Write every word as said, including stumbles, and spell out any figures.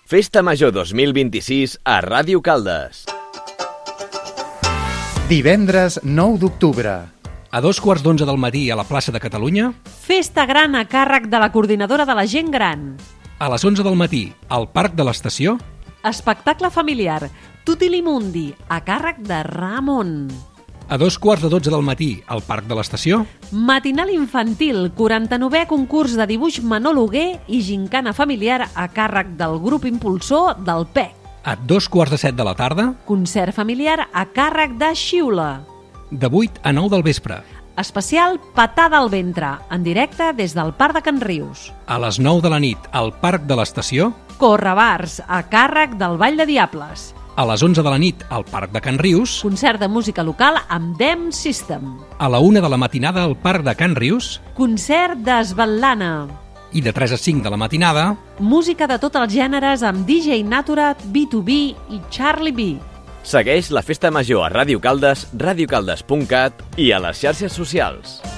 Festa Major dos mil vint-i-sis a Ràdio Caldes. Divendres nou d'octubre. A dos quarts d'onze del matí a la plaça de Catalunya. Festa gran a càrrec de la Coordinadora de la Gent Gran. A les onze del matí al Parc de l'Estació. Espectacle familiar Tutilimundi a càrrec de Ramon. A dos quarts de dotze del matí al Parc de l'Estació. Matinal infantil, quaranta-novè concurs de dibuix Manol-Huguer i gincana familiar a càrrec del grup impulsor del P E C. A dos quarts de set de la tarda. Concert familiar a càrrec de Xiula. De vuit a nou del vespre. Especial Patada al ventre, en directe des del Parc de Can Rius. A les nou de la nit al Parc de l'Estació. Correbars, a càrrec del Ball de Diables. A les onze de la nit al Parc de Can Rius. Concert de música local amb Dem System. A la una de la matinada al Parc de Can Rius. Concert d'Esbatlana. I de tres a cinc de la matinada. Música de tots els gèneres amb D J Natura, B dos B i Charlie B. Segueix la Festa Major a Ràdio Caldes, radiocaldes punt cat i a les xarxes socials.